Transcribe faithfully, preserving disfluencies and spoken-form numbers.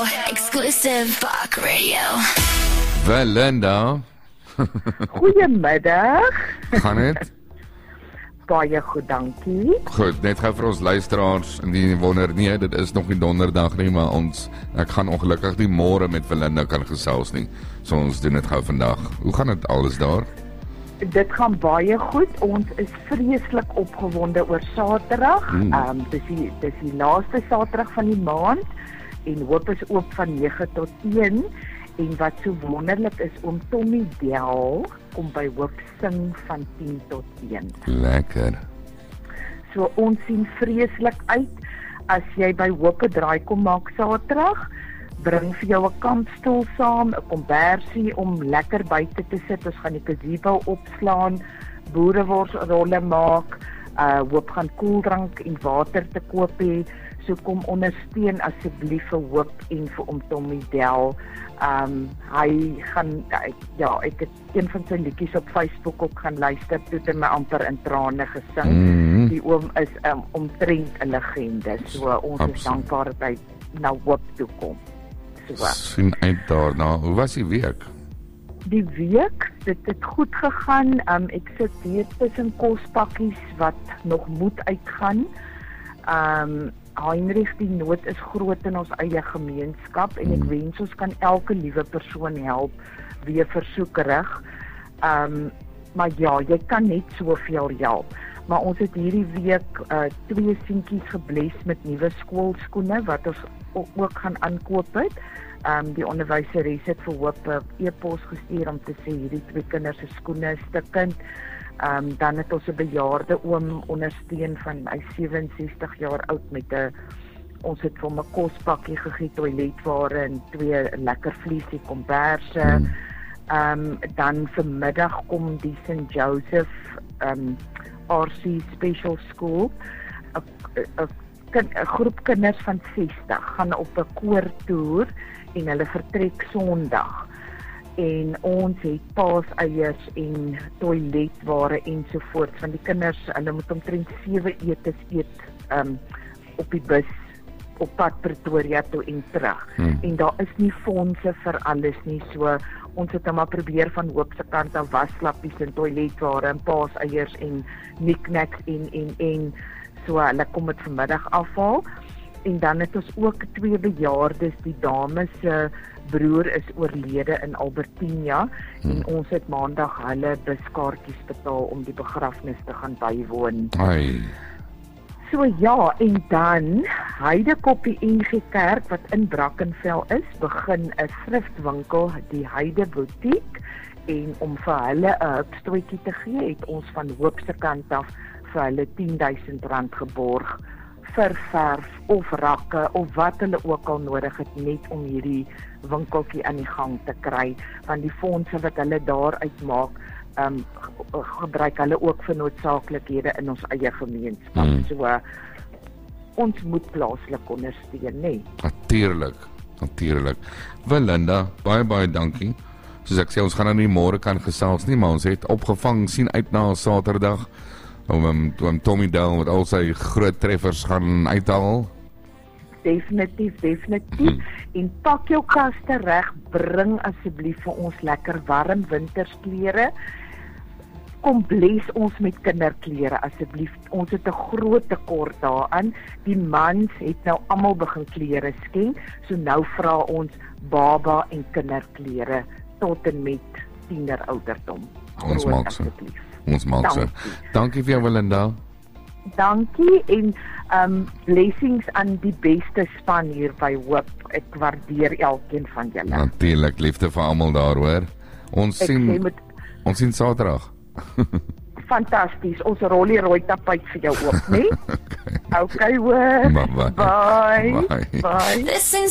exclusive Bach Radio. Belinda. Goeiemiddag. Gaan dit? Baie goed, dankie. Goed, net gou vir ons luisteraars, en die wonder nie, dit is nog nie donderdag nie, maar ons, ek gaan ongelukkig nie môre met Belinda kan gesels nie. So ons doen dit gou vandag. Hoe gaan dit alles daar? Dit gaan baie goed. Ons is vreeslik opgewonde oor Saterdag. Hmm. Ehm um, dis die dis die laaste Saterdag van die maand en Hoop is oop van nege tot een. En wat so wonderlik is, oom Tommy Del kom by Hoop sing van tien tot een. Lekker. So ons sien vreeslik uit as jy by Hoop 'n draai kom maak Saterdag. Bring vir jou 'n kampstoel saam, 'n kombersie om lekker buite te sit. Ons gaan die gazebo opslaan, boereworsrolle maak, uh Hoop gaan koeldrank en water te koop hê. So kom ondersteun asseblief vir Hoop en vir oom Tommy Del. Um hy gaan ja, ek het een van sy liedjies op Facebook ook gaan luister, toe het hy my amper in trane gesing. Mm-hmm. Die oom is um, omtrent 'n legende. So ons Absoluut. is dankbaar dat hy na Hoop toe kom. So. Sien uit daarna. Hoe was die week? Die week, dit het goed gegaan. Um, ek sit hier tussen kospakkies wat nog moet uitgaan. Um, Heinrich, die nood is groot in ons eie gemeenskap en ek wens ons kan elke liewe persoon help weer versoekerig. Um, maar ja, jy kan net soveel help. Maar ons het hierdie week uh, twee seentjies gebless met nuwe skoolskoene wat ons ook gaan aankoop het. Um, die onderwyseres het vir Hoop 'n e-pos gestuur om te sê hierdie twee kinders se skoene is stukkend. Um, dan het ons 'n bejaarde oom ondersteun van hy sewe-en-sestig jaar oud met 'n ons het vir hom 'n kospakkie gegee, toiletware en twee lekker vliesie komberse. Hmm. Um, dan vanmiddag kom die Saint Joseph um, R C Special School 'n 'n groep kinders van sestig gaan op 'n koortoer en hulle vertrek Sondag. En ons het paaseiers en toiletware ensovoorts van die kinders, hulle moet omtrent sewe etes eet um, op die bus op pad Pretoria toe en terug. Hmm. En daar is nie fondse vir alles nie, so ons het dan maar probeer van Hoop se kant af waslappies en toiletware en paaseiers en knickknacks en en en so hulle kom dit vanmiddag afhaal. En dan het ons ook twee bejaardes, die dame se broer is oorlede in Albertina hmm. en ons het maandag hulle buskaartjies betaal om die begrafnis te gaan bywoon. Ai. So ja, en dan Heidekoppie N G Kerk wat in Brackenfell is, begin 'n skrifwinkel, die Heide Boutique, en om vir hulle 'n hupstootjie te gee, het ons van Hoop se kant af vir hulle tien duisend rand geborg vir verf of rakke of wat hulle ook al nodig het net om hierdie winkeltjie aan die gang te kry, want die fondse wat hulle daar uitmaak, um, gebruik hulle ook vir noodsaaklikhede in ons eie gemeenskap. Hmm. So uh, ons moet plaaslik ondersteun, nee. Natuurlik, natuurlik. Belinda, baie baie dankie. Soos ek sê, ons gaan nou nie môre kan gesels nie, maar ons het opgevang, sien uit na Saterdag om um, om Tommy Del met al sy groot treffers gaan uithaal. Definitief, definitief. Hmm. En pak jou kaste reg, bring asseblief vir ons lekker warm wintersklere. Kom bless ons met kinderklere asseblief. Ons het 'n groot tekort daaraan. Die mans het nou almal begin klere skenk, so nou vra ons baba en kinderklere tot en met tiener ouderdom. Ons maak so. Ons maak so. Dankie vir jou, Belinda. Dankie en um, blessings aan die beste span hier by Hoop. Ek waardeer elkeen van julle. Natuurlik, liefde vir almal daar, hoor. Ons Ek sien met, ons sien Saterdag. Fantasties. Ons rol die rooi tapuit vir jou ook, né? Okay, okay hoor. Bye. Bye. Bye. Bye. Bye.